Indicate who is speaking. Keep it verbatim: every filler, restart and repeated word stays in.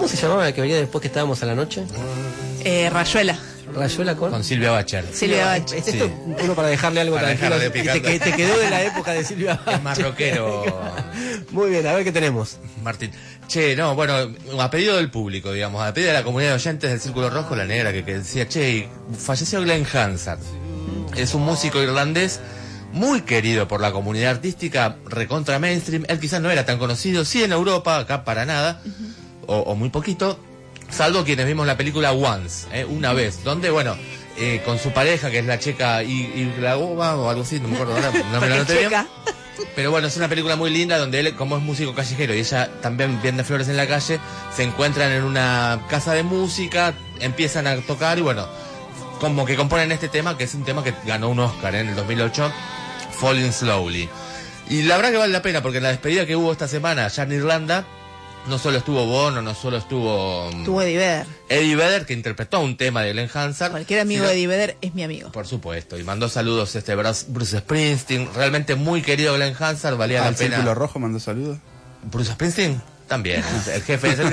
Speaker 1: ¿Cómo se llamaba la que venía después que estábamos a la noche?
Speaker 2: Eh, Rayuela.
Speaker 1: Rayuela con...
Speaker 3: Con Silvia Bacher.
Speaker 2: Silvia Bacher.
Speaker 1: Este
Speaker 3: Sí.
Speaker 1: esto, uno para dejarle algo
Speaker 3: Para
Speaker 1: tranquilo.
Speaker 3: dejarle
Speaker 1: Y te, que- te quedó de la época de Silvia Bacher.
Speaker 3: Es más rockero.
Speaker 1: Muy bien, a ver qué tenemos.
Speaker 3: Martín. Che, no, bueno, a pedido del público, digamos, a pedido de la comunidad de oyentes del Círculo Rojo, la Negra, que, que decía, che, falleció Glenn Hansard. Es un músico irlandés muy querido por la comunidad artística, recontra mainstream. Él quizás no era tan conocido, sí en Europa, acá para nada, uh-huh. o, o muy poquito, salvo quienes vimos la película Once, ¿eh? Una vez, donde, bueno, eh, con su pareja, que es la checa Iglagova o algo así, no me acuerdo ahora, no me la noté bien. Pero bueno, es una película muy linda donde él, como es músico callejero y ella también vende flores en la calle, se encuentran en una casa de música, empiezan a tocar y bueno, como que componen este tema, que es un tema que ganó un Oscar, ¿eh? En el dos mil ocho, Falling Slowly. Y la verdad que vale la pena, porque en la despedida que hubo esta semana allá en Irlanda, no solo estuvo Bono, no solo estuvo...
Speaker 2: Estuvo Eddie Vedder.
Speaker 3: Eddie Vedder, que interpretó un tema de Glenn Hansard.
Speaker 2: Cualquier amigo
Speaker 3: sino,
Speaker 2: de Eddie Vedder es mi amigo.
Speaker 3: Por supuesto, y mandó saludos este Bruce Springsteen, realmente muy querido Glenn Hansard, valía
Speaker 4: ¿Al
Speaker 3: la pena.
Speaker 4: Círculo Rojo mandó saludos?
Speaker 3: Bruce Springsteen, también, el jefe de